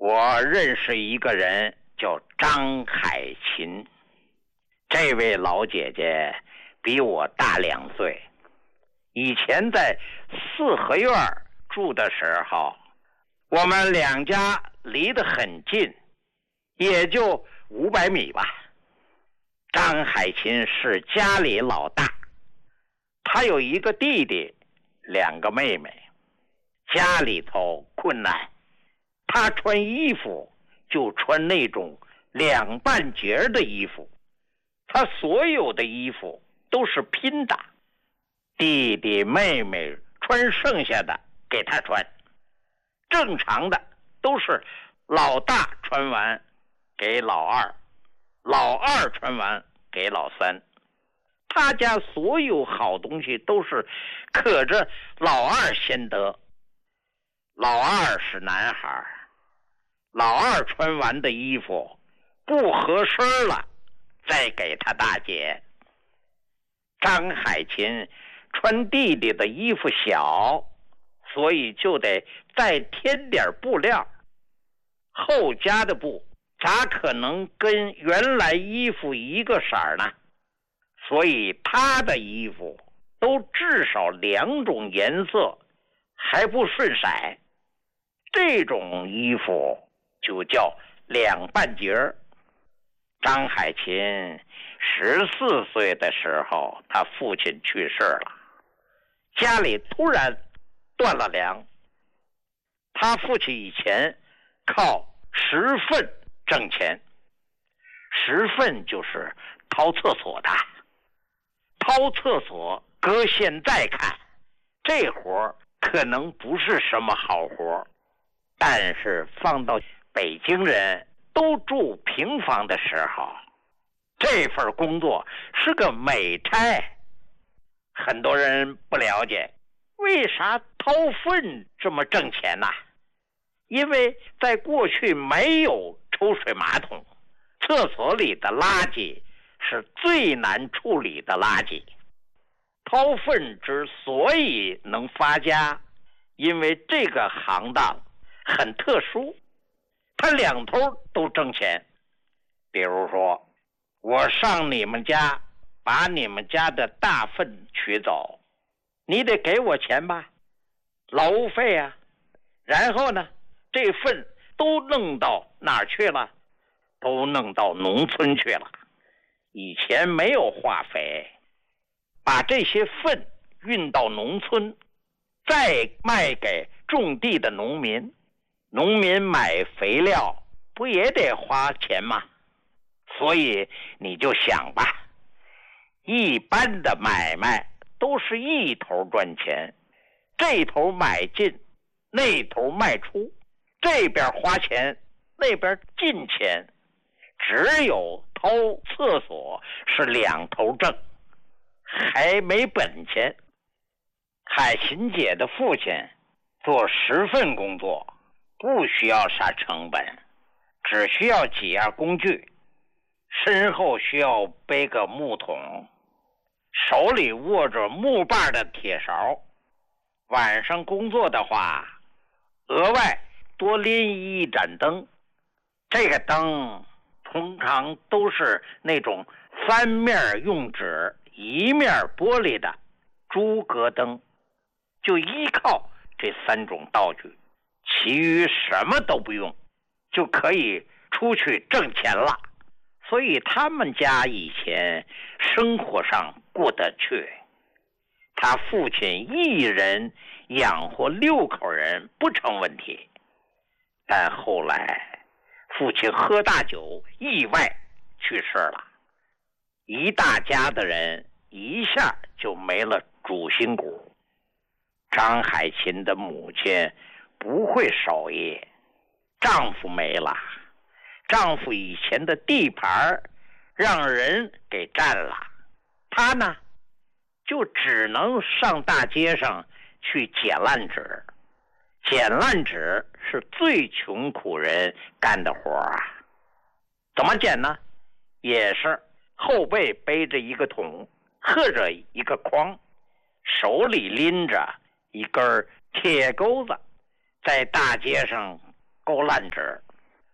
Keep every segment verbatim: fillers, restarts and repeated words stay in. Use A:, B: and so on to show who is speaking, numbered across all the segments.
A: 我认识一个人叫张海琴，这位老姐姐比我大两岁。以前在四合院住的时候，我们两家离得很近，也就五百米吧。张海琴是家里老大，他有一个弟弟，两个妹妹。家里头困难，他穿衣服就穿那种两半截的衣服，他所有的衣服都是拼的，弟弟妹妹穿剩下的给他穿，正常的都是老大穿完给老二，老二穿完给老三。他家所有好东西都是可着老二先得，老二是男孩，老二穿完的衣服不合身了再给他大姐。张海琴穿弟弟的衣服小，所以就得再添点布料，后加的布咋可能跟原来衣服一个色儿呢？所以他的衣服都至少两种颜色，还不顺色，这种衣服就叫两半截儿。张海琴十四岁的时候，他父亲去世了，家里突然断了粮。他父亲以前靠拾粪挣钱，拾粪就是掏厕所的。掏厕所搁现在看，这活可能不是什么好活，但是放到北京人都住平房的时候，这份工作是个美差。很多人不了解为啥掏粪这么挣钱呢？因为在过去没有抽水马桶，厕所里的垃圾是最难处理的垃圾。掏粪之所以能发家，因为这个行当很特殊，它两头都挣钱。比如说，我上你们家把你们家的大粪取走，你得给我钱吧，劳务费啊。然后呢，这粪都弄到哪儿去了？都弄到农村去了。以前没有化肥，把这些粪运到农村，再卖给种地的农民。农民买肥料不也得花钱吗？所以你就想吧，一般的买卖都是一头赚钱，这头买进，那头卖出，这边花钱，那边进钱。只有掏厕所是两头挣，还没本钱。海琴姐的父亲做拾粪工作，不需要啥成本，只需要几样工具，身后需要背个木桶，手里握着木把的铁勺。晚上工作的话，额外多拎一盏灯，这个灯通常都是那种三面用纸一面玻璃的诸葛灯，就依靠这三种道具，其余什么都不用，就可以出去挣钱了。所以他们家以前生活上过得去，他父亲一人养活六口人不成问题。但后来父亲喝大酒意外去世了，一大家的人一下就没了主心骨。张海琴的母亲不会手艺，丈夫没了，丈夫以前的地盘让人给占了，她呢就只能上大街上去捡烂纸。捡烂纸是最穷苦人干的活啊。怎么捡呢？也是后背背着一个桶，或者一个筐，手里拎着一根铁钩子，在大街上勾烂纸。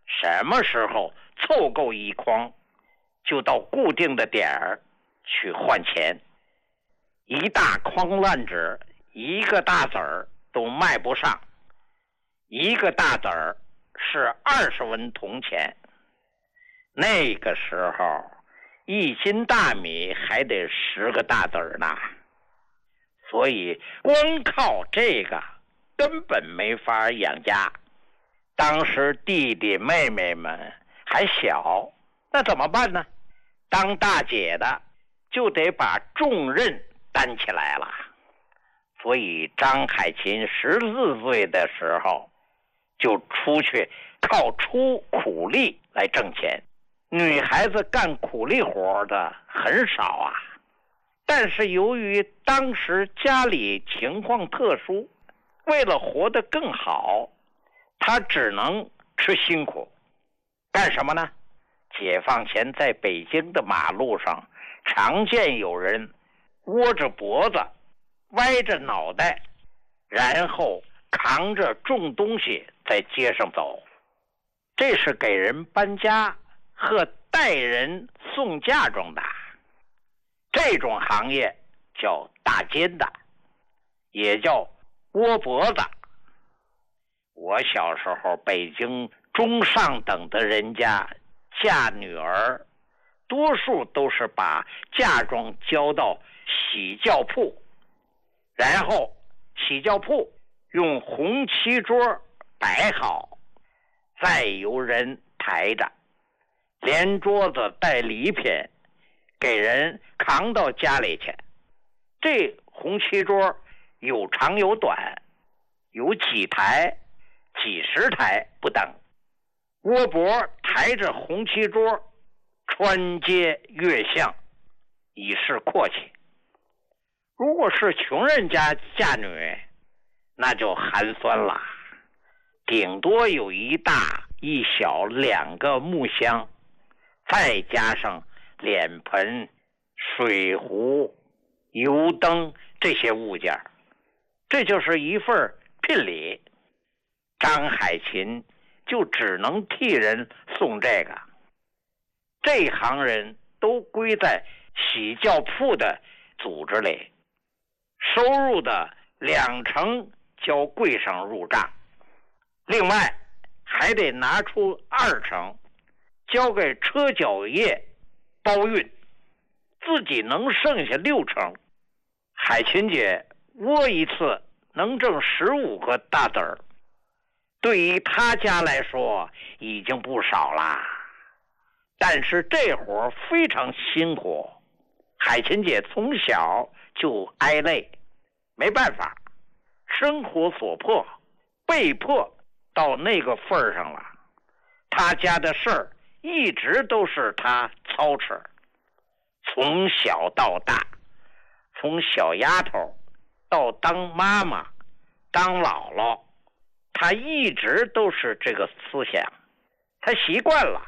A: 什么时候凑够一筐，就到固定的点儿去换钱。一大筐烂纸，一个大子儿都卖不上，一个大子儿是二十文铜钱。那个时候一斤大米还得十个大子儿呢，所以光靠这个根本没法养家。当时弟弟妹妹们还小，那怎么办呢？当大姐的就得把重任担起来了。所以张海琴十四岁的时候就出去靠出苦力来挣钱。女孩子干苦力活的很少啊，但是由于当时家里情况特殊，为了活得更好，她只能吃辛苦。干什么呢？解放前在北京的马路上常见有人窝着脖子歪着脑袋，然后扛着重东西在街上走，这是给人搬家和带人送嫁妆的。这种行业叫大肩的，也叫窝脖子。我小时候北京中上等的人家嫁女儿，多数都是把嫁妆交到洗轿铺，然后洗轿铺用红漆桌摆好，再由人抬着，连桌子带礼品给人扛到家里去。这红漆桌有长有短，有几台几十台不等。窝脖抬着红漆桌穿街越巷，以示阔气。如果是穷人家嫁女，那就寒酸了，顶多有一大一小两个木箱，再加上脸盆、水壶、油灯这些物件，这就是一份聘礼。张海琴就只能替人送这个。这行人都归在洗轿铺的组织里，收入的两成交柜上入账，另外还得拿出二成交给车脚业包运，自己能剩下六成。海琴姐窝一次能挣十五个大子儿，对于他家来说已经不少啦。但是这活非常辛苦，海琴姐从小就挨累，没办法，生活所迫，被迫到那个份儿上了。他家的事儿一直都是他操持，从小到大，从小丫头到当妈妈当姥姥，他一直都是这个思想，他习惯了。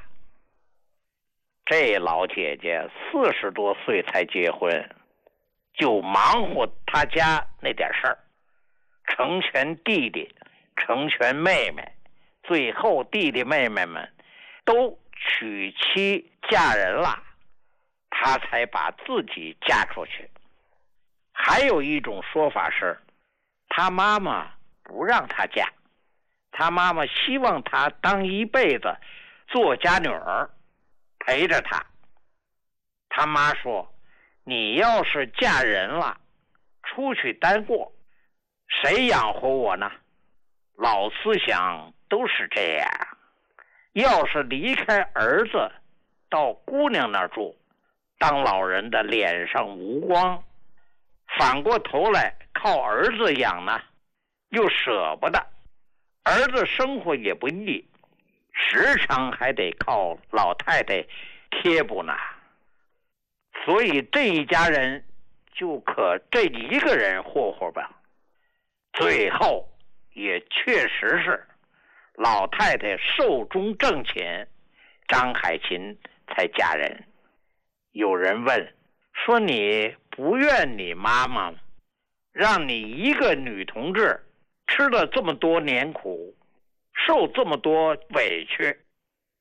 A: 这老姐姐四十多岁才结婚，就忙活他家那点事儿，成全弟弟，成全妹妹，最后弟弟妹妹们都娶妻嫁人了，她才把自己嫁出去。还有一种说法是，她妈妈不让她嫁，她妈妈希望她当一辈子做家女儿，陪着她。她妈说，你要是嫁人了，出去单过，谁养活我呢？老思想都是这样，要是离开儿子到姑娘那儿住，当老人的脸上无光，反过头来靠儿子养呢，又舍不得，儿子生活也不易，时常还得靠老太太贴补呢。所以这一家人就可这一个人霍霍吧。最后也确实是老太太寿终正寝，张海琴才嫁人。有人问说，你不怨你妈妈让你一个女同志吃了这么多年苦，受这么多委屈，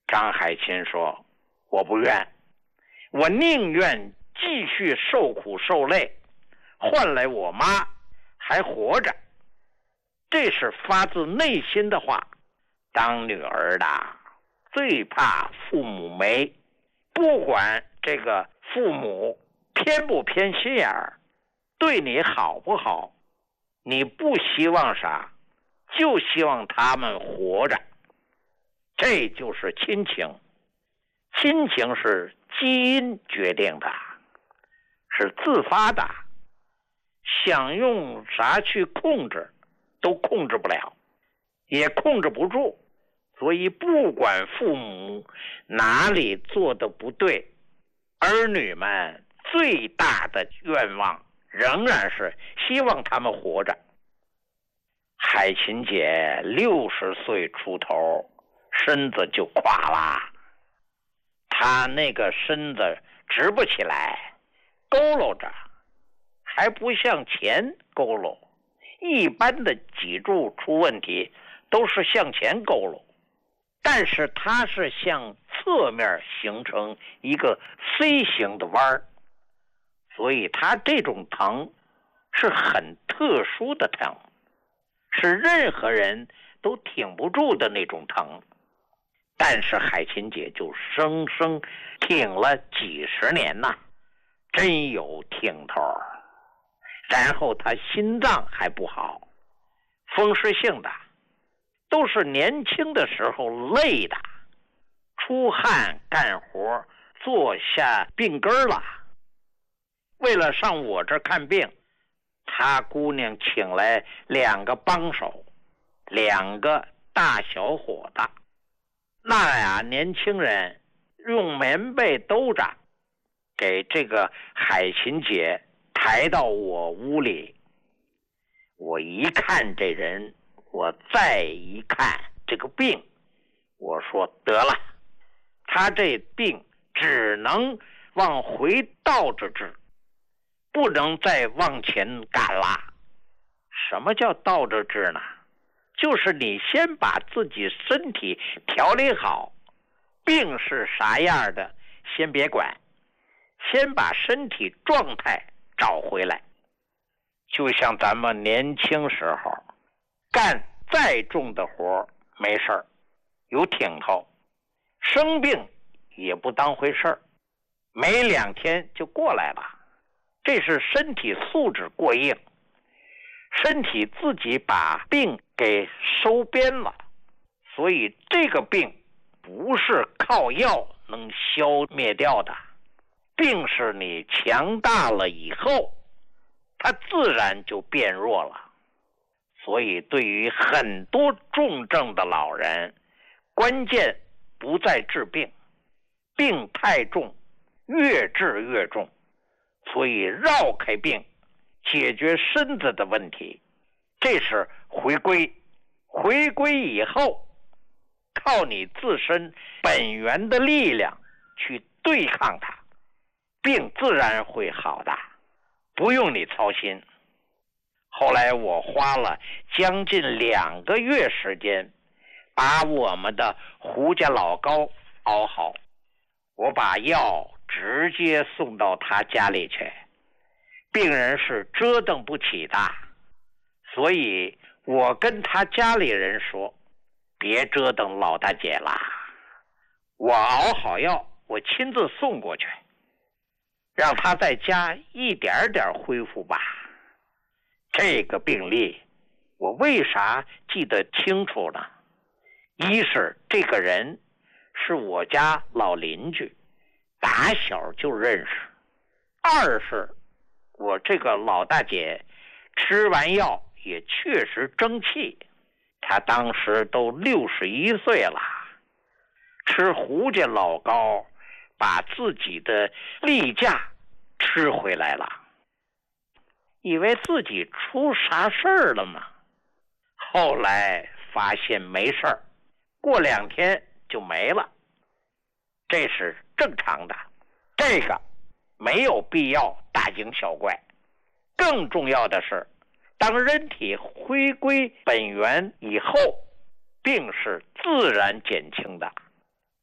A: 张海琴说，我不愿，我宁愿继续受苦受累，换来我妈还活着。这是发自内心的话。当女儿的最怕父母没，不管这个父母偏不偏心眼儿，对你好不好，你不希望啥，就希望他们活着。这就是亲情。亲情是基因决定的，是自发的，想用啥去控制都控制不了，也控制不住。所以不管父母哪里做的不对，儿女们最大的愿望仍然是希望他们活着。海琴姐六十岁出头，身子就垮了，她那个身子直不起来，佝偻着，还不向前佝偻。一般的脊柱出问题都是向前佝偻，但是它是向侧面形成一个 C 型的弯儿，所以它这种疼是很特殊的疼，是任何人都挺不住的那种疼。但是海琴姐就生生挺了几十年呐，真有挺头。然后她心脏还不好，风湿性的，都是年轻的时候累的，出汗干活坐下病根了。为了上我这看病，她姑娘请来两个帮手，两个大小伙子。那俩年轻人用棉被兜着，给这个海琴姐抬到我屋里。我一看这人，我再一看这个病，我说得了，他这病只能往回倒着治，不能再往前赶了。什么叫倒着治呢？就是你先把自己身体调理好，病是啥样的先别管，先把身体状态找回来。就像咱们年轻时候干再重的活没事儿，有挺头，生病也不当回事儿，没两天就过来了。这是身体素质过硬，身体自己把病给收编了。所以这个病不是靠药能消灭掉的，病是你强大了以后，它自然就变弱了。所以对于很多重症的老人，关键不在治病，病太重，越治越重。所以绕开病，解决身子的问题，这是回归。回归以后，靠你自身本源的力量去对抗它，病自然会好的，不用你操心。后来我花了将近两个月时间，把我们的胡家老膏熬好。我把药直接送到他家里去，病人是折腾不起的，所以我跟他家里人说，别折腾老大姐了，我熬好药，我亲自送过去，让他在家一点点恢复吧。这个病例我为啥记得清楚呢？一是这个人是我家老邻居，打小就认识；二是我这个老大姐吃完药也确实争气，她当时都六十一岁了，吃胡家老膏把自己的例假吃回来了，以为自己出啥事儿了吗？后来发现没事儿，过两天就没了，这是正常的，这个没有必要大惊小怪。更重要的是，当人体回归本源以后，病是自然减轻的。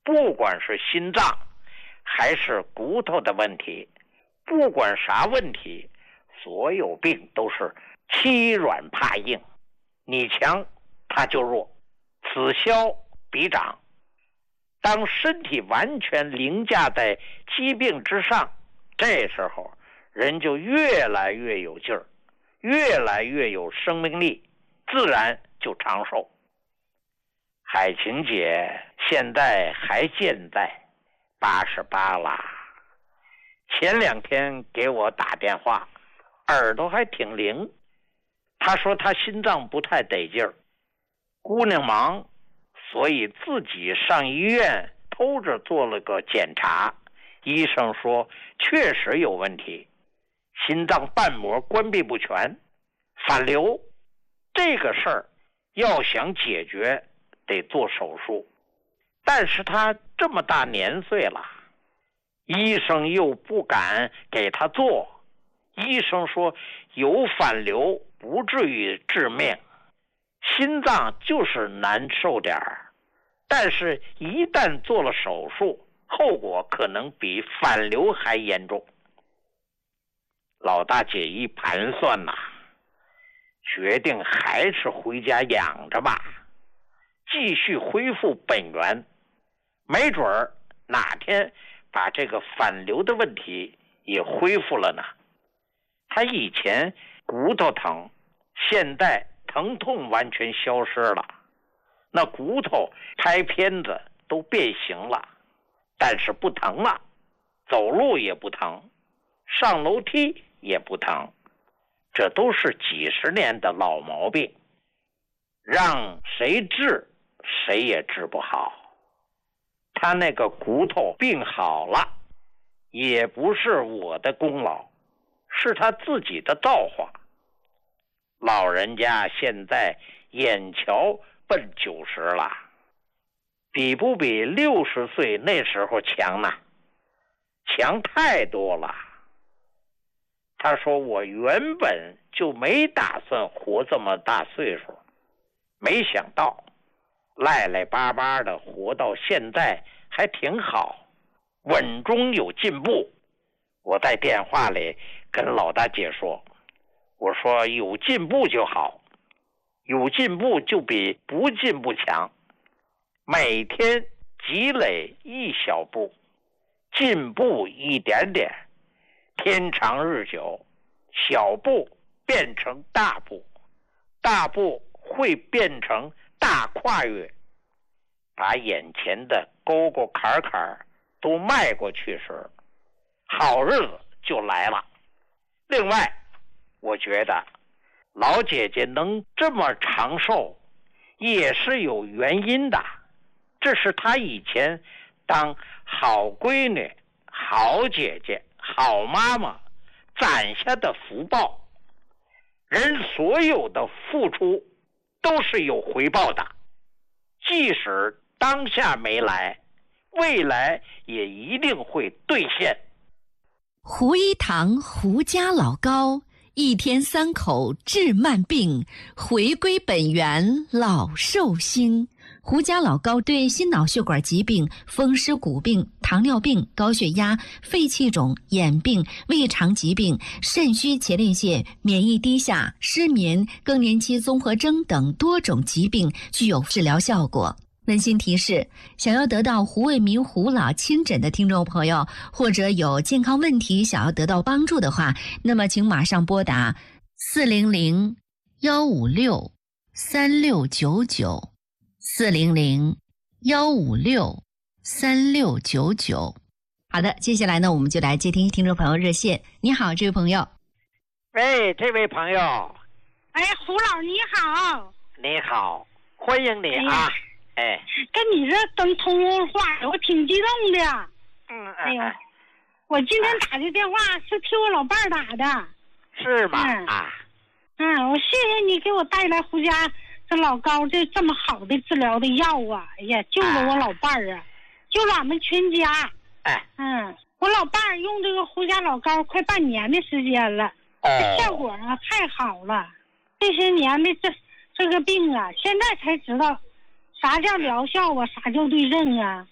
A: 不管是心脏还是骨头的问题，不管啥问题，所有病都是欺软怕硬，你强他就弱，此消彼长。当身体完全凌驾在疾病之上，这时候人就越来越有劲儿，越来越有生命力，自然就长寿。海晴姐现在还健在，八十八啦。前两天给我打电话，耳朵还挺灵。她说她心脏不太得劲儿，姑娘忙，所以自己上医院偷着做了个检查，医生说确实有问题，心脏瓣膜关闭不全，反流。这个事儿要想解决得做手术，但是他这么大年岁了，医生又不敢给他做。医生说有反流不至于致命，心脏就是难受点儿，但是一旦做了手术，后果可能比反流还严重。老大姐一盘算呐、啊，决定还是回家养着吧，继续恢复本源，没准儿哪天把这个反流的问题也恢复了呢。他以前骨头疼，现在疼痛完全消失了，那骨头拍片子都变形了，但是不疼了，走路也不疼，上楼梯也不疼，这都是几十年的老毛病，让谁治谁也治不好。他那个骨头病好了，也不是我的功劳，是他自己的造化。老人家现在眼瞧奔九十了，比不比六十岁那时候强呢？强太多了。他说我原本就没打算活这么大岁数，没想到赖赖巴巴的活到现在还挺好，稳中有进步。我在电话里跟老大姐说，我说有进步就好，有进步就比不进步强，每天积累一小步，进步一点点，天长日久，小步变成大步，大步会变成大跨越，把眼前的沟沟坎坎都迈过去时，好日子就来了。另外，我觉得老姐姐能这么长寿也是有原因的，这是她以前当好闺女、好姐姐、好妈妈攒下的福报。人所有的付出都是有回报的，即使当下没来，未来也一定会兑现。
B: 胡一堂胡家老高，一天三口治慢病，回归本源老寿星。胡家老高对心脑血管疾病、风湿骨病、糖尿病、高血压、肺气肿、眼病、胃肠疾病、肾虚前列腺、免疫低下、失眠、更年期综合征等多种疾病具有治疗效果。温馨提示：想要得到胡卫民胡老亲诊的听众朋友，或者有健康问题想要得到帮助的话，那么请马上拨打四零零幺五六三六九九四零零幺五六三六九九。好的，接下来呢，我们就来接听听众朋友热线。你好，这位朋友。
A: 喂，这位朋友。
C: 哎，胡老你好。
A: 你好，欢迎你啊。哎，
C: 跟你这等通话，我挺激动的。
A: 嗯，
C: 哎呦，我今天打的电话是替我老伴儿打的。
A: 是吗？
C: 嗯、
A: 啊。
C: 嗯，我谢谢你给我带来胡家这老高这这么好的治疗的药啊！哎呀，救了我老伴儿啊，救了俺们全家。
A: 哎。
C: 嗯，我老伴儿用这个胡家老高快半年的时间了，
A: 哦、
C: 这效果啊太好了。这些年的这这个病啊，现在才知道。啥叫疗效啊？啥叫对症啊？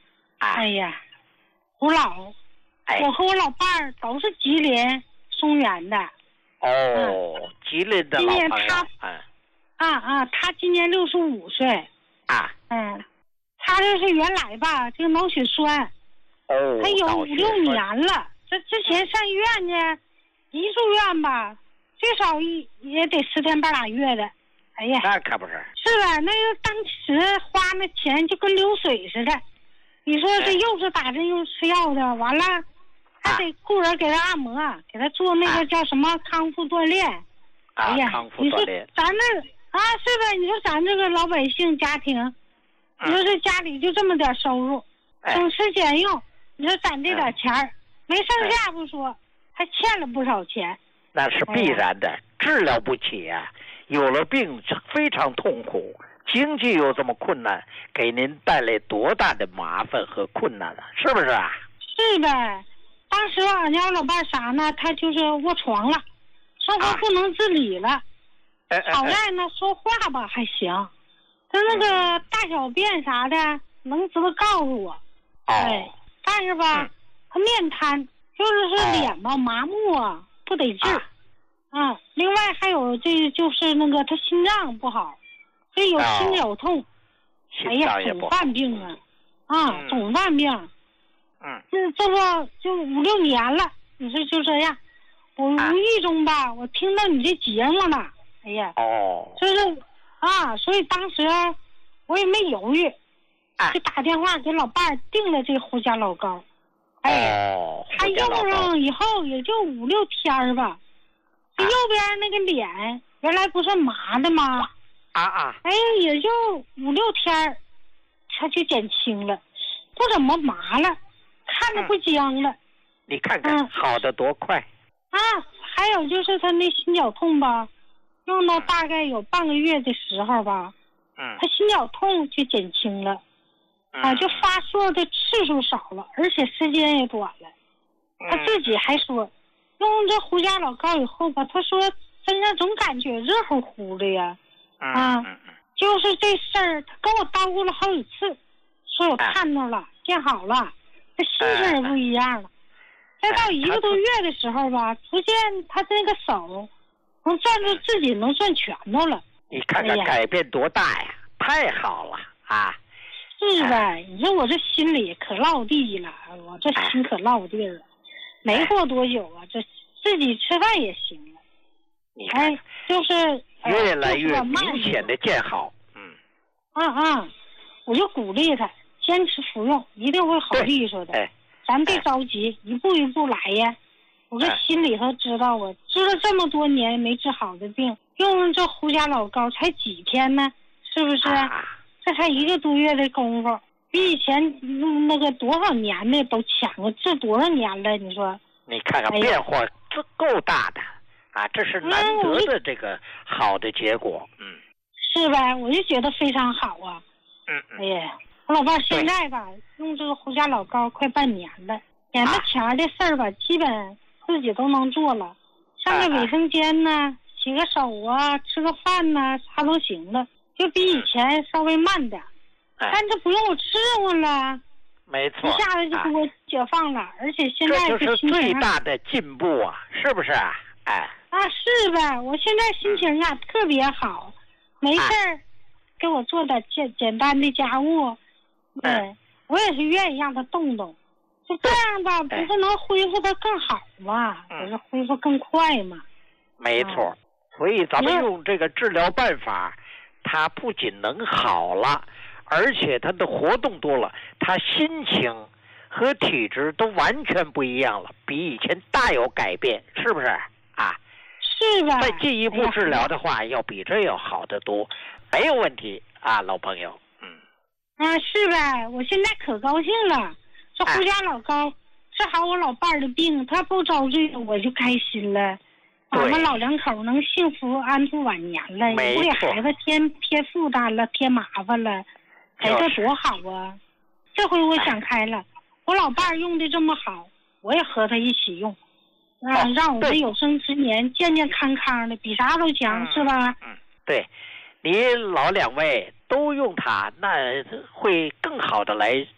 C: 哎呀，胡老，
A: 哎，
C: 我和我老伴儿都是吉林松原的。
A: 哦，嗯、吉林的老朋友。
C: 他
A: 嗯，
C: 啊啊，他今年六十五岁。
A: 啊。
C: 嗯，他这是原来吧，这个脑血栓。
A: 哦。
C: 他有五六年了。这之前上医院呢，一住院吧，最少一也得十天半拉月的。哎呀，
A: 那可不是。
C: 是吧？那个当时花那钱就跟流水似的。你说这又是打针又吃药的，完了还得雇人给他按摩，给他做那个叫什么康复锻炼。
A: 啊，
C: 哎呀，
A: 康复锻炼。
C: 咱这啊，是的，你说咱这个老百姓家庭，你说这家里就这么点收入，省吃俭用，你说攒这点钱儿，没剩下不说，还欠了不少钱。
A: 那是必然的，治疗不起啊！有了病非常痛苦，经济又这么困难，给您带来多大的麻烦和困难啊？是不是啊？
C: 是呗，当时俺家老伴啥呢？他就是卧床了，生活不能自理了。
A: 啊、
C: 好在呢，说话吧还行，他那个大小便啥的能知道告诉我。哎，
A: 哦、
C: 但是吧，嗯、他面瘫，就是说脸吧、哦、麻木啊，不得劲。啊，嗯，另外还有这就是那个他心脏不好，这有心绞痛。哦、哎呀，总犯病啊，啊，嗯、总犯病。
A: 嗯，
C: 这这不就五六年了？你说就这样，我无意中吧，啊、我听到你这节目了，哎呀，
A: 哦，
C: 就是啊，所以当时我也没犹豫，
A: 啊、
C: 就打电话给老伴儿订了这胡家老膏。
A: 哎，
C: 哦、他用上以后也就五六天吧，这右边那个脸原来不是麻的吗？
A: 啊啊，
C: 哎，也就五六天，他就减轻了，不怎么麻了。看着不僵了、嗯，
A: 你看看、嗯、好的多快
C: 啊！还有就是他那心绞痛吧，用到大概有半个月的时候吧，
A: 嗯，
C: 他心绞痛就减轻了，
A: 嗯、
C: 啊，就发作的次数少了，而且时间也短了。
A: 嗯、
C: 他自己还说，用这胡家老膏以后吧，他说身上总感觉热乎乎的呀，
A: 嗯、
C: 啊，
A: 嗯、
C: 就是这事儿，他跟我叨咕了好几次，说我看到了，啊、见好了。他心情也不一样了，再到一个多月的时候吧，逐渐他这个手能攥住自己能攥拳头了。
A: 你看看改变多大呀！太好了啊！
C: 是呗，你说我这心里可落地了，我这心可落地了。没过多久啊，这自己吃饭也行了。
A: 你看，
C: 哎，就是
A: 越来越明显的见好。嗯。
C: 啊啊！我就鼓励他。坚持服用，一定会好利索的。
A: 哎，
C: 咱别着急，哎、一步一步来呀。我这心里头知道，我治了这么多年没治好的病，用这胡家老膏才几天呢，是不是？
A: 啊、
C: 这才一个多月的功夫，比以前那个多少年的都强了，治多少年了？你说？
A: 你看看变化，这够大的、哎、啊！这是难得的这个好的结果。嗯，
C: 是呗，我就觉得非常好啊。
A: 嗯嗯。
C: 哎呀。我老伴现在吧，用这个胡家老膏快半年了，眼巴前的事儿吧，基本自己都能做了。上个卫生间呢，洗个手啊，吃个饭呢，啥都行了，就比以前稍微慢点。但这不用我伺候了，
A: 没错，
C: 一下子就给我解放了，而且现在
A: 这就是最大的进步啊，是不是啊？哎，
C: 啊是呗，我现在心情啊特别好，没事儿给我做点简简单的家务。对、嗯，我也是愿意让他动动，就这样吧，不是能恢复的更好吗？不、嗯、是恢复更快吗？
A: 没错、啊，所以咱们用这个治疗办法，他不仅能好了，而且他的活动多了，他心情和体质都完全不一样了，比以前大有改变，是不是啊？
C: 是吧？
A: 再进一步治疗的话，哎、要比这要好得多，没有问题啊，老朋友。
C: 啊，是呗，我现在可高兴了。这胡家老膏治好我老伴儿的病，他不遭罪，我就开心了。俺们老两口能幸福安度晚年了，也不给孩子添添负担了，添麻烦了，哎，这多好啊！这回我想开了，我老伴儿用的这么好，我也和他一起用，啊，
A: 哦、
C: 让我们有生之年健健康康的，比啥都强，
A: 嗯、
C: 是吧？
A: 嗯，对，你老两位都用它，那会更好的来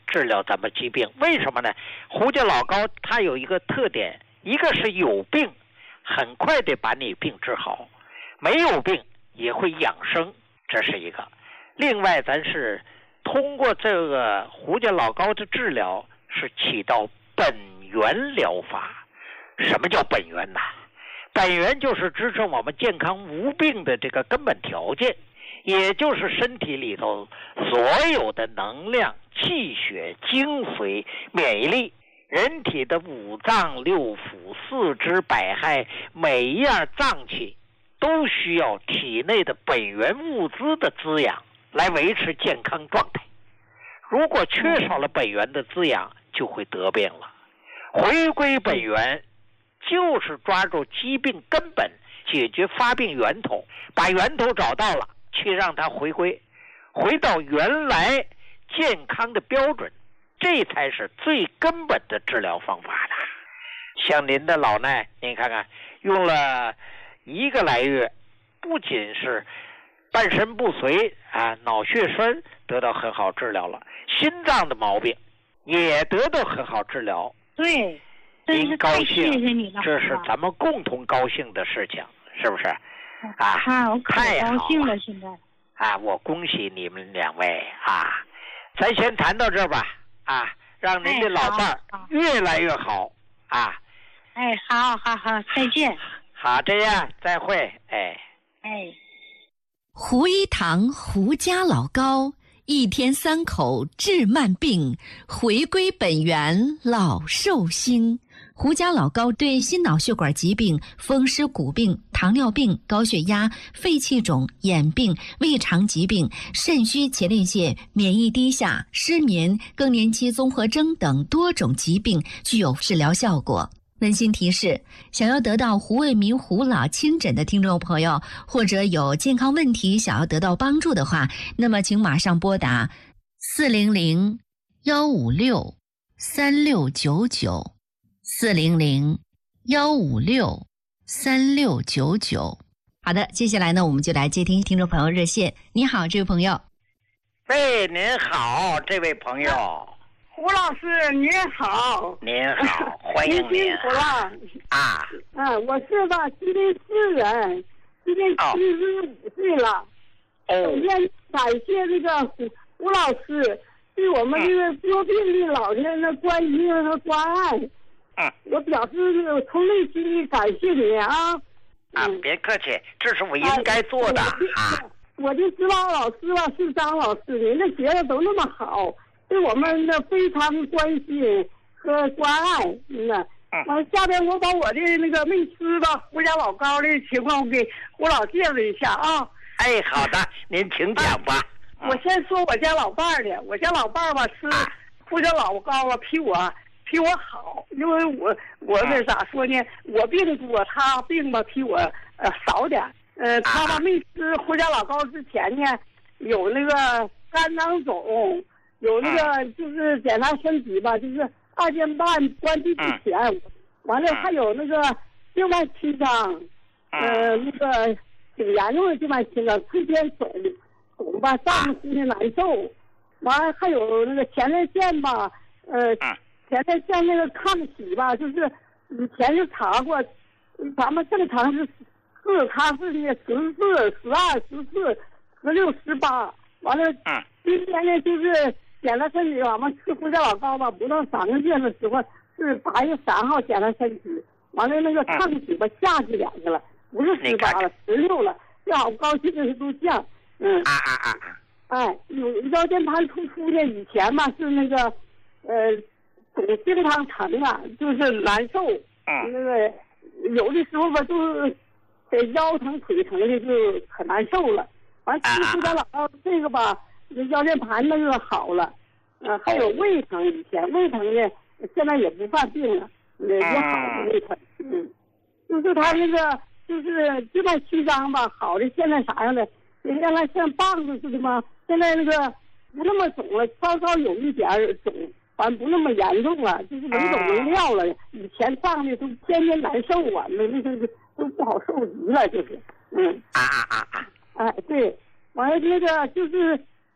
D: 治疗咱们疾病。为什么呢？胡家老膏它有一个特点，一个是有病很快的把你病治好，没有病也会养生，这是一个。另外咱是通过这个胡家老膏的治疗是起到本源疗法。什么叫本源呢？本源就是支撑我们健康无病的这个根本条件，也就是身体里头所有的能量、气血、精髓、免疫力，人体的五脏六腑、四肢百骸，每一样脏器都需要体内的本源物资的滋养来维持健康状态。如果缺少了本源的滋养，就会得病了。回归本源就是抓住疾病根本，解决发病源头，把源头找到了，去让它回归，回到原来健康的标准，这才是最根本的治疗方法的。像您的老奈，您看看用了一个来月，不仅是半身不遂啊，脑血栓得到很好治疗了，心脏的毛病也得到很好治疗。
C: 对，
D: 您高兴，
C: 谢谢你了，
D: 这是咱们共同高兴的事情，是不是？啊，
C: 啊，我可高兴了，
D: 了
C: 现在。
D: 啊，我恭喜你们两位啊！咱先谈到这儿吧，啊，让您的老伴儿越来越好啊！
C: 哎，好好好，再见。
D: 好，这样，再会，哎。
C: 哎。
B: 胡一堂胡家老膏，一天三口治慢病，回归本源老寿星。胡家老膏对心脑血管疾病、风湿骨病、糖尿病、高血压、肺气肿、眼病、胃肠疾病、肾虚前列腺、免疫低下、失眠、更年期综合征等多种疾病具有治疗效果。温馨提示：想要得到胡卫民胡老亲诊的听众朋友，或者有健康问题想要得到帮助的话，那么请马上拨打四零零幺五六三六九九四零零幺五六三六九九。好的，接下来呢，我们就来接听听众朋友热线。你好，这位朋友。
D: 喂，您好，这位朋友。
E: 胡老师您好。
D: 您好，欢迎您。
E: 您辛苦了。
D: 啊。
E: 嗯，我是个吉林市人，今年七十五岁了。
D: 哦。
E: 首先感谢这个胡胡老师对我们这个多病的老人的关心和关爱。
D: 嗯。
E: 我表示从内心里感谢你啊。
D: 啊，别客气，这是我应该做的啊。
E: 我就知道老师啊是张老师，您的学的都那么好。对我们的非常关心和关爱，嗯呐。完、嗯，下边我把我的那个没吃的胡家老膏的情况我给胡老介绍一下啊。
D: 哎，好的，您请讲吧。
E: 啊、我先说我家老伴儿的，我家老伴儿吧吃胡家老膏啊，比我比我好，因为我我这咋说呢？我病多，他病吧比我呃少点。呃，他吧没吃胡家老膏之前呢，有那个肝囊肿。有那个就是检查身体吧，就是二尖瓣关闭之前，完了还有那个静脉曲张，呃，那个挺严重的静脉曲张，椎间肿，肿吧上身的难受，完了还有那个前列腺吧，呃，前列腺那个抗体吧，就是以前就查过，咱们正常是四，他是呢十四、十二、十四、十六、十八，完了，今天呢就是。检查身体，我们吃胡家老膏吧，不到三个月的时候是八月三号检查身体，完了那个抗体吧下去两个了，不是十八了，十六了，这好高兴的都降，嗯
D: 啊啊啊啊，
E: 哎，有腰间盘突出呢，以前嘛是那个，呃，总经常疼啊，就是难受，嗯，那个有的时候吧就是得腰疼腿疼的就可难受了，完吃胡家老膏这个吧。腰间盘那个好了，呃，还有胃疼，以前胃疼的，现在也不犯病了，也也好了胃疼，嗯，就是他那个就是静脉曲张吧，好的现在啥样的，原来像棒子似的嘛，现在那个不那么肿了，稍稍有一点肿，完不那么严重了，就是能走能尿了，以前胀的都天天难受啊，那那个都不好受极了，就是，嗯，
D: 啊啊啊啊，
E: 哎对，完了那个就是。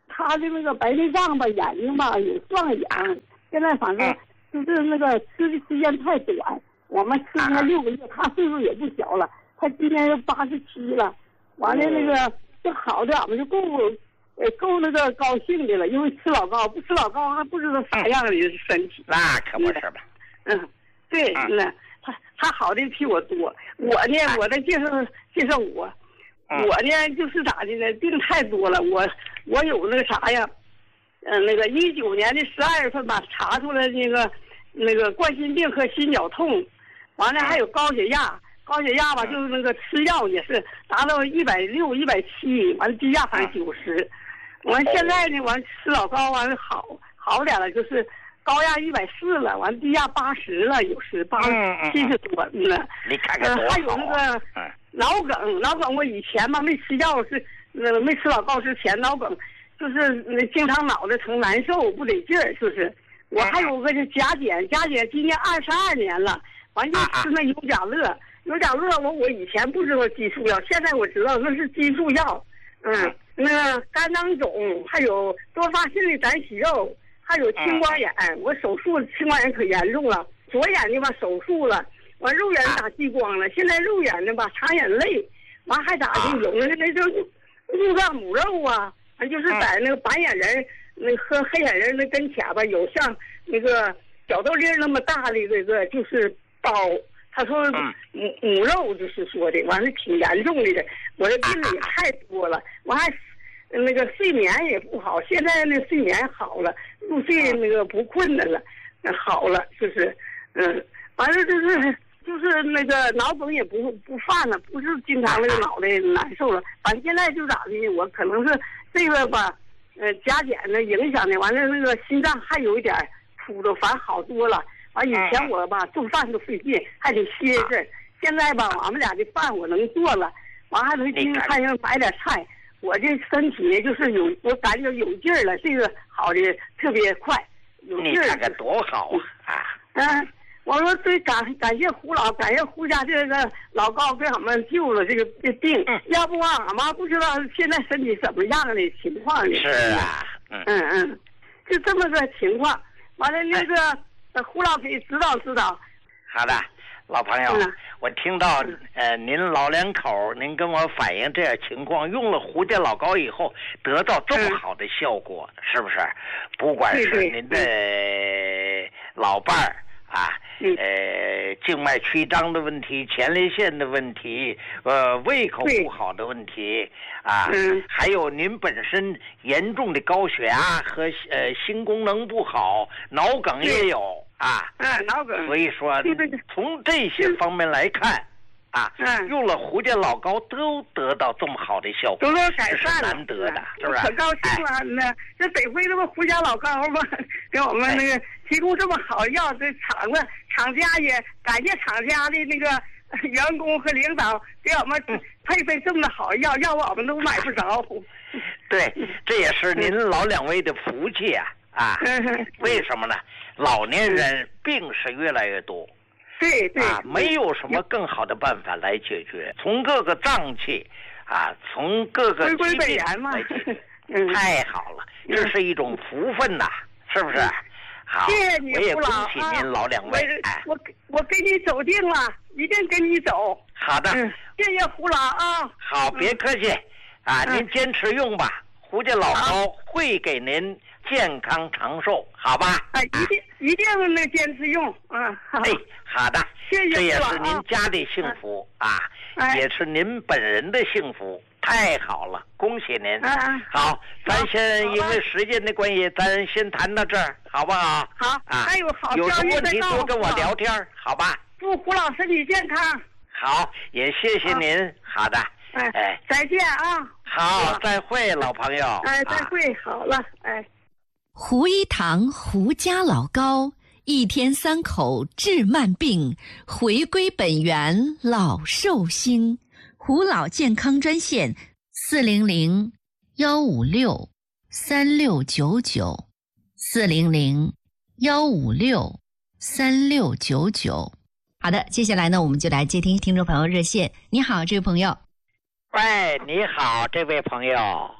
E: 他的那个白内障吧，眼睛吧有撞眼，现在反正就是那个吃的时间太短。我们吃他六个月，他岁数也不小了，他今年八十七了。完了那个就好的，俺们就够呃够那个高兴的了，因为吃老高，不吃老高还不知道啥样的身体。
A: 那可不是吧？
E: 嗯，对，那他他好的比我多。我呢，我再介绍介绍我。我呢，就是咋的呢？病太多了，我我有那个啥呀，嗯、呃，那个一九年的十二月份吧，查出来那个那个冠心病和心绞痛，完了还有高血压，高血压吧，就是那个吃药也是达到一百六、一百七，完了低压反正九十，完现在呢，完吃老高完了好好点了，就是高压一百四了，完低压八十了，有时八七十多呢。
A: 你看看多好、啊呃、
E: 还有那个。嗯脑梗，脑梗我以前吧没吃药是，呃没吃老高之前脑梗，就是呃经常脑袋疼难受不得劲儿，就是。我还有个就甲减，甲减今年二十二年了，完就吃那尤甲乐，尤甲乐我我以前不知道激素药，现在我知道那是激素药。嗯，那个肝囊肿，还有多发性的胆息肉，还有青光眼，我手术青光眼可严重了，左眼睛吧手术了。完肉眼打激光了，现在肉眼呢吧长眼泪，完还咋的？有那个那就入脏母肉啊，完就是在那个白眼人那和黑眼人那跟前吧，有像那个小豆粒那么大的这个就是包。他说母母肉就是说的，完了挺严重的，我的病也太多了，我还那个睡眠也不好，现在那睡眠好了，入睡那个不困难了，好了就是嗯，完了就是。就是那个脑梗也不不犯了，不是经常那个脑袋难受了。反正现在就咋的，我可能是这个吧，呃，甲减的影响的，完了那个心脏还有一点突突，反正好多了。完以前我吧做饭都费劲，还得歇着。现在吧，俺们俩的饭我能做了，完还能去看上买点菜。我这身体就是有，我感觉有劲儿了，这个好的特别快，有劲儿。
A: 你看看多好啊！
E: 嗯。我说最感感谢胡老，感谢胡家这个老高给俺们救了这个病，嗯、要不啊，俺妈不知道现在身体怎么样的情况呢？
A: 是啊，
E: 嗯嗯嗯，就这么个情况。完了那个、哎、胡老给指导指导。
A: 好的，老朋友，嗯、我听到呃您老两口您跟我反映这样情况，用了胡家老高以后得到这么好的效果，嗯、是不是？不管是您的老伴儿。啊，呃，静脉曲张的问题，前列腺的问题，呃，胃口不好的问题，啊，
E: 嗯、
A: 还有您本身严重的高血压和呃心功能不好，脑梗也有啊，
E: 啊，脑梗。
A: 所以说，从这些方面来看，啊，
E: 嗯、
A: 用了胡家老高都得到这么好的效果，
E: 都都改善了，
A: 是难得的，是不是？
E: 可高兴了，那这得亏这不胡家老高吧，给我们那个。提供这么好药，这厂子厂家也感谢厂家的那个员工和领导给我们配备这么好药，要不我们都买不着。
A: 对，这也是您老两位的福气啊！啊，为什么呢？老年人病是越来越多，
E: 对对，
A: 啊，没有什么更好的办法来解决，从各个脏器啊，从各个疾病来解决，
E: 嗯、
A: 太好了，这是一种福分呐、啊，是不是？好，
E: 谢谢你，
A: 我也恭喜您老两位。
E: 啊、我我给你走定了，一定跟你走。
A: 好的，
E: 嗯、谢谢胡老啊。
A: 好，别客气，啊，
E: 嗯、
A: 您坚持用吧，胡家老高会给您健康长寿，好吧？
E: 啊，一定一定能坚持用啊。好，
A: 哎，好的，
E: 谢谢
A: 这也是您家的幸福啊，
E: 哎、
A: 也是您本人的幸福。太好了，恭喜您！
E: 啊、
A: 好，咱先因为时间的关系，咱先谈到这儿，好不好？
E: 好
A: 啊，
E: 还有好
A: 有什么问题多跟我聊天，好吧？
E: 祝胡老身体健康。
A: 好，也谢谢您。啊、好的，
E: 哎哎，再见啊！
A: 好，再会，老朋友。
E: 哎，再会，啊、好了，哎。
B: 胡一堂胡家老高，一天三口治慢病，回归本源老寿星。胡老健康专线四零零幺五六三六九九四零零幺五六三六九九。好的，接下来呢，我们就来接听听众朋友热线。你好，这位朋友。
D: 喂，你好，这位朋友。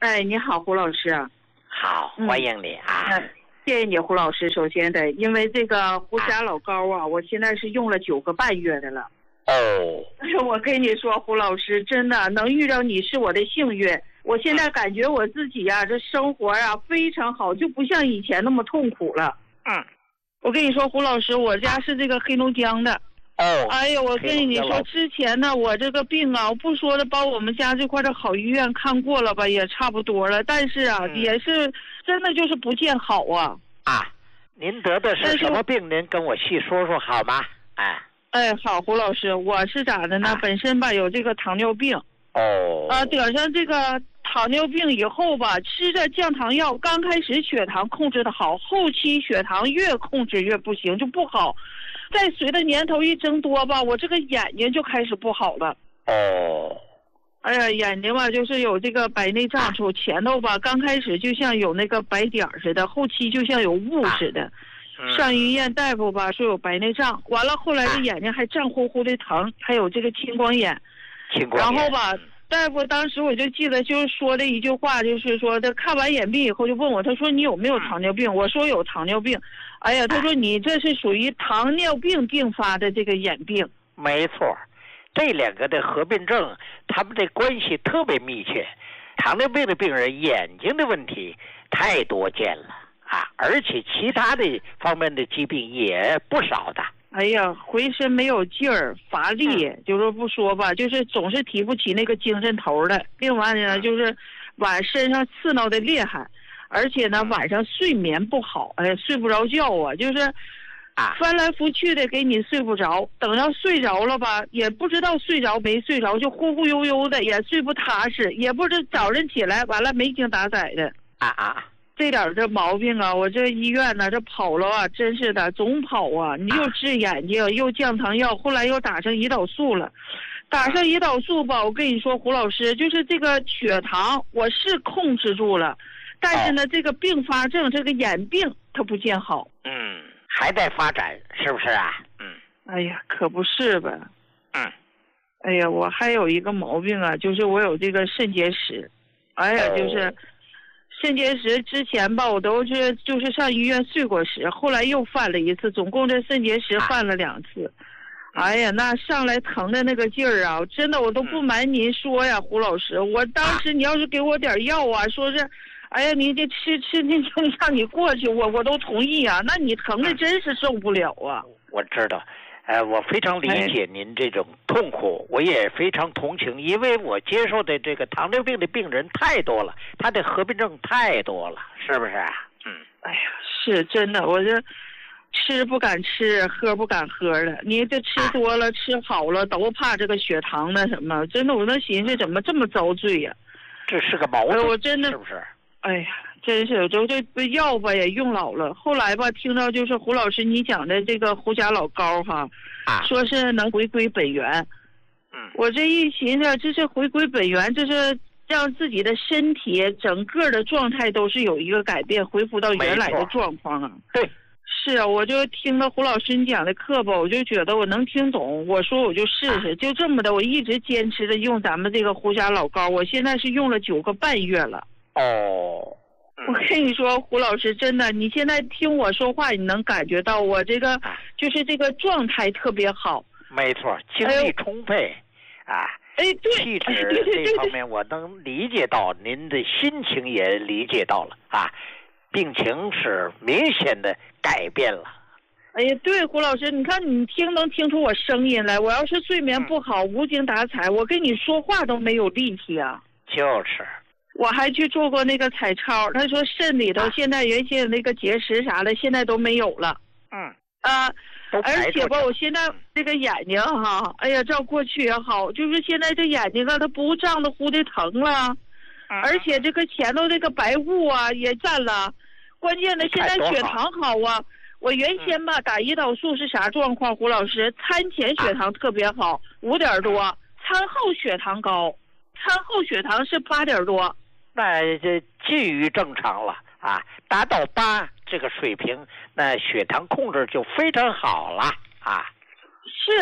F: 哎，你好，胡老师。
D: 好，欢迎你啊。
F: 嗯，谢谢你，胡老师。首先得，因为这个胡家老膏啊，我现在是用了九个半月的了。
D: 哦。
F: 我跟你说，胡老师，真的能遇到你是我的幸运。我现在感觉我自己呀、啊，这生活呀、啊、非常好，就不像以前那么痛苦了。
D: 嗯。
F: 我跟你说，胡老师，我家是这个黑龙江的。
D: 哦。
F: 哎呀，我跟你说，之前呢，我这个病啊，我不说的，把我们家这块的好医院看过了吧，也差不多了。但是啊，嗯、也是真的就是不见好啊。
D: 啊，您得的是什么病？您跟我细说说好吗？哎。
F: 哎，好，胡老师，我是咋的呢？啊、本身吧有这个糖尿病。
D: 哦。
F: 啊，得上这个糖尿病以后吧，吃着降糖药，刚开始血糖控制的好，后期血糖越控制越不行，就不好。再随着年头一增多吧，我这个眼睛就开始不好了。
D: 哦。
F: 哎呀，眼睛吧就是有这个白内障处，前头吧刚开始就像有那个白点似的，后期就像有雾似的。啊、上医院大夫吧说有白内障，完了后来这眼睛还胀乎乎的疼，还有这个青光眼。
D: 青光眼。
F: 然后吧。大夫当时我就记得就是说了一句话，就是说他看完眼病以后就问我，他说你有没有糖尿病？我说有糖尿病。哎呀，他说你这是属于糖尿病并发的这个眼病。
D: 没错，这两个的合并症，他们的关系特别密切。糖尿病的病人眼睛的问题太多见了啊，而且其他的方面的疾病也不少的。
F: 哎呀，浑身没有劲儿，乏力，嗯、就是不说吧，就是总是提不起那个精神头的。另外呢，嗯、就是晚身上刺挠的厉害，而且呢，晚上睡眠不好，哎，睡不着觉啊，就是啊，翻来覆去的给你睡不着。等到睡着了吧，也不知道睡着没睡着，就忽忽悠悠的，也睡不踏实，也不知早晨起来完了没精打采的。
D: 啊啊。
F: 这点这毛病啊，我这医院呢，这跑了啊，真是的，总跑啊！你又治眼睛，又降糖药，后来又打上胰岛素了。打上胰岛素吧，我跟你说，胡老师，就是这个血糖我是控制住了，但是呢，这个并发症，这个眼病它不见好。
D: 嗯，还在发展，是不是啊？嗯。
F: 哎呀，可不是吧？
D: 嗯。
F: 哎呀，我还有一个毛病啊，就是我有这个肾结石。哎呀，就是。哦肾结石之前吧，我都是就是上医院睡过石，后来又犯了一次，总共这肾结石犯了两次。啊、哎呀，那上来疼的那个劲儿啊，真的我都不瞒您说呀，胡老师，我当时你要是给我点药啊，说是，哎呀，你这吃吃那就让你过去，我我都同意啊。那你疼的真是受不了啊。
D: 我知道。呃，我非常理解您这种痛苦，我也非常同情，因为我接受的这个糖尿病的病人太多了，他的合并症太多了，是不是啊？嗯，
F: 哎呀，是真的，我这吃不敢吃，喝不敢喝的。你这吃多了、啊、吃好了，都怕这个血糖那什么，真的，我那寻思怎么这么遭罪呀、
D: 啊？这是个毛病，
F: 我真的
D: 是不是？
F: 哎呀。真是，就这药吧也用老了。后来吧，听到就是胡老师你讲的这个胡家老膏哈，
D: 啊，
F: 说是能回归本源。
D: 嗯，
F: 我这一寻思，这是回归本源，这是让自己的身体整个的状态都是有一个改变，恢复到原来的状况啊。
D: 对，
F: 是啊，我就听了胡老师你讲的课吧，我就觉得我能听懂。我说我就试试，啊、就这么的，我一直坚持着用咱们这个胡家老膏，我现在是用了九个半月了。
D: 哦。
F: 我跟你说，胡老师，真的，你现在听我说话，你能感觉到我这个就是这个状态特别好。
D: 没错，精力充沛，哎、啊，
F: 哎，对，
D: 气质这方面我能理解到，您的心情也理解到了啊，病情是明显的改变了。
F: 哎呀，对，胡老师，你看你听能听出我声音来？我要是睡眠不好，嗯、无精打采，我跟你说话都没有力气啊。
D: 就是。
F: 我还去做过那个彩超，他说肾里头现在原先那个结石啥的，现在都没有了。
D: 嗯
F: 啊，而且吧，我现在这个眼睛哈，哎呀，照过去也好，就是现在这眼睛啊，它不胀的乎的疼了，
D: 嗯、
F: 而且这个前头这个白雾啊也占了，关键的现在血糖好啊。我原先吧打胰岛素是啥状况？胡老师，餐前血糖特别好，五点多，餐后血糖高，餐后血糖是八点多。
D: 那这近于正常了啊，达到八这个水平，那血糖控制就非常好了啊。
F: 是啊，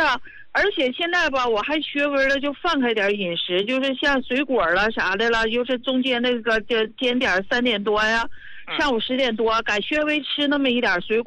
F: 而且现在吧，我还学微了，就放开点饮食，就是像水果了啥的了，就是中间那个就点点三点多呀，上午十点多改学微吃那么一点水果。